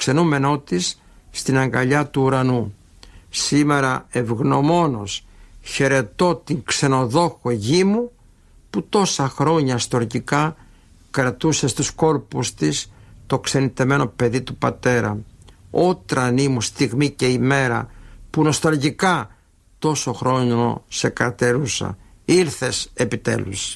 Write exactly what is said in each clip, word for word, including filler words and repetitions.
φιλοξενούμενό της στην αγκαλιά του ουρανού. Σήμερα ευγνωμόνος χαιρετώ την ξενοδόχο γη μου που τόσα χρόνια στοργικά κρατούσε στους κόλπους της το ξενιτεμένο παιδί του πατέρα. Ω τρανή μου στιγμή και ημέρα που νοσταλγικά τόσο χρόνο σε καρτερούσα. Ήρθες επιτέλους.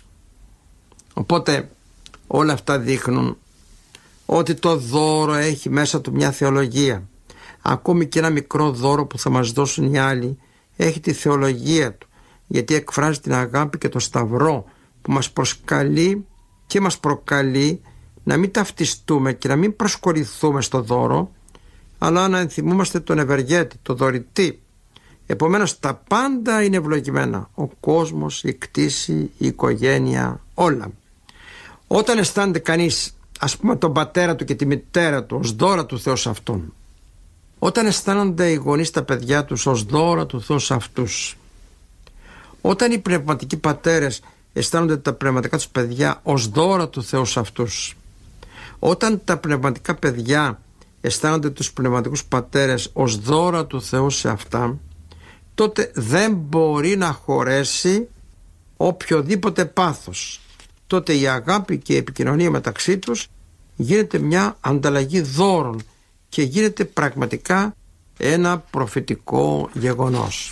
Οπότε όλα αυτά δείχνουν ότι το δώρο έχει μέσα του μια θεολογία. Ακόμη και ένα μικρό δώρο που θα μας δώσουν οι άλλοι έχει τη θεολογία του, γιατί εκφράζει την αγάπη και το σταυρό που μας προσκαλεί και μας προκαλεί να μην ταυτιστούμε και να μην προσκοληθούμε στο δώρο, αλλά να ενθυμούμαστε τον ευεργέτη, τον δωρητή. Επομένως τα πάντα είναι ευλογημένα. Ο κόσμος, η κτήση, η οικογένεια, όλα. Όταν αισθάνεται κανείς, ας πούμε, τον πατέρα του και τη μητέρα του ως δώρα του Θεού σε αυτόν, όταν αισθάνονται οι γονείς τα παιδιά τους ως δώρα του Θεού σε αυτούς, όταν οι πνευματικοί πατέρες αισθάνονται τα πνευματικά τους παιδιά ως δώρα του Θεού σε αυτούς, όταν τα πνευματικά παιδιά αισθάνονται τους πνευματικούς πατέρες ως δώρα του Θεού σε αυτά, τότε δεν μπορεί να χωρέσει οποιοδήποτε πάθος. Τότε η αγάπη και η επικοινωνία μεταξύ τους γίνεται μια ανταλλαγή δώρων και γίνεται πραγματικά ένα προφητικό γεγονός.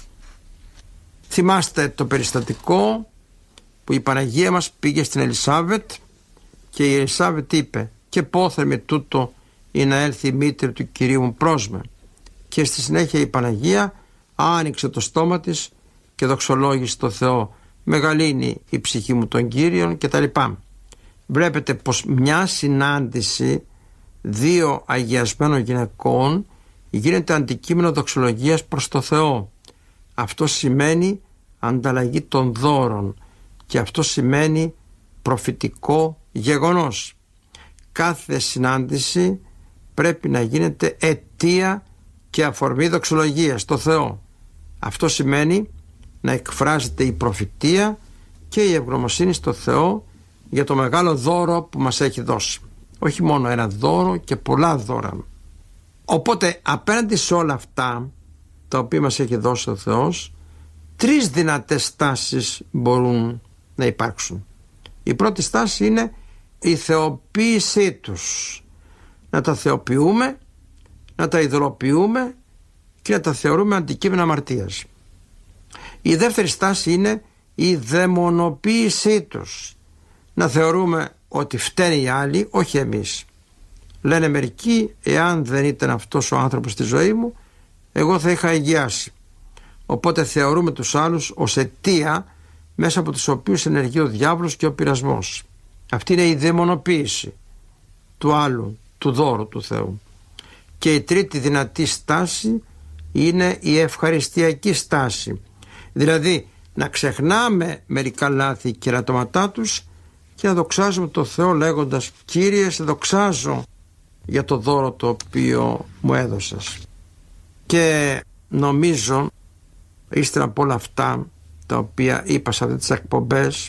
Θυμάστε το περιστατικό που η Παναγία μας πήγε στην Ελισάβετ και η Ελισάβετ είπε «Και πόθεν με τούτο ή να έλθει η μήτρη του Κυρίου μου προς με». Και στη συνέχεια η Παναγία άνοιξε το στόμα της και δοξολόγησε το Θεό. «Μεγαλύνει η ψυχή μου τον Κύριον» και τα λοιπά. Βλέπετε πως μια συνάντηση δύο αγιασμένων γυναικών γίνεται αντικείμενο δοξολογίας προς το Θεό. Αυτό σημαίνει ανταλλαγή των δώρων και αυτό σημαίνει προφητικό γεγονός. Κάθε συνάντηση πρέπει να γίνεται αιτία και αφορμή δοξολογίας στο Θεό. Αυτό σημαίνει να εκφράζεται η προφητεία και η ευγνωμοσύνη στο Θεό για το μεγάλο δώρο που μας έχει δώσει. Όχι μόνο ένα δώρο και πολλά δώρα. Οπότε απέναντι σε όλα αυτά τα οποία μας έχει δώσει ο Θεός, τρεις δυνατές στάσεις μπορούν να υπάρξουν. Η πρώτη στάση είναι η θεοποίησή τους. Να τα θεοποιούμε, να τα ειδωλοποιούμε και να τα θεωρούμε αντικείμενα αμαρτίας. Η δεύτερη στάση είναι η δαιμονοποίησή τους. Να θεωρούμε ότι φταίνει οι άλλοι, όχι εμείς. Λένε μερικοί, εάν δεν ήταν αυτός ο άνθρωπος στη ζωή μου, εγώ θα είχα αγιάσει. Οπότε θεωρούμε τους άλλους ως αιτία μέσα από τους οποίους ενεργεί ο διάβολος και ο πειρασμός. Αυτή είναι η δαιμονοποίηση του άλλου, του δώρου του Θεού. Και η τρίτη δυνατή στάση είναι η ευχαριστιακή στάση. Δηλαδή να ξεχνάμε μερικά λάθη και λατώματά τους και να δοξάζουμε το Θεό λέγοντας «Κύριε, σε δοξάζω για το δώρο το οποίο μου έδωσες». Και νομίζω ύστερα από όλα αυτά τα οποία είπα σε αυτές τις εκπομπές,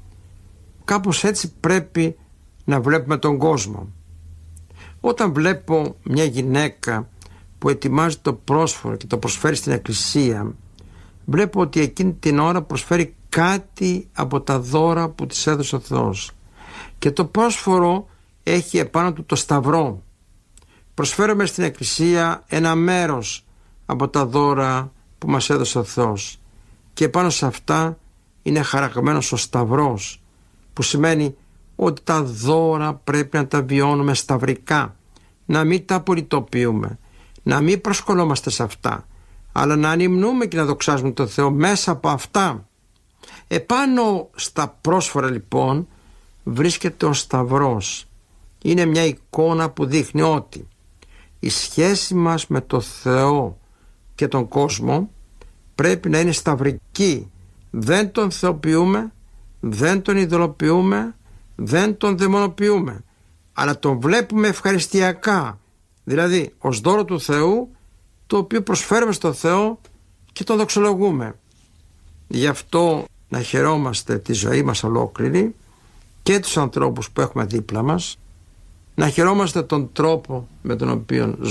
κάπως έτσι πρέπει να βλέπουμε τον κόσμο. Όταν βλέπω μια γυναίκα που ετοιμάζει το πρόσφορο και το προσφέρει στην εκκλησία, βλέπω ότι εκείνη την ώρα προσφέρει κάτι από τα δώρα που της έδωσε ο Θεός. Και το πρόσφορο έχει επάνω του το σταυρό. Προσφέρουμε στην εκκλησία ένα μέρος από τα δώρα που μας έδωσε ο Θεός. Και επάνω σε αυτά είναι χαραγμένος ο σταυρός, που σημαίνει ότι τα δώρα πρέπει να τα βιώνουμε σταυρικά, να μην τα απολυτοποιούμε, να μην προσκολόμαστε σε αυτά, αλλά να ανυμνούμε και να δοξάζουμε τον Θεό μέσα από αυτά. Επάνω στα πρόσφορα λοιπόν βρίσκεται ο σταυρός. Είναι μια εικόνα που δείχνει ότι η σχέση μας με το Θεό και τον κόσμο πρέπει να είναι σταυρική. Δεν τον θεοποιούμε, δεν τον ειδωλοποιούμε, δεν τον δαιμονοποιούμε, αλλά τον βλέπουμε ευχαριστιακά, δηλαδή ως δώρο του Θεού, το οποίο προσφέρουμε στο Θεό και τον δοξολογούμε. Γι' αυτό να χαιρόμαστε τη ζωή μας ολόκληρη και τους ανθρώπους που έχουμε δίπλα μας, να χαιρόμαστε τον τρόπο με τον οποίο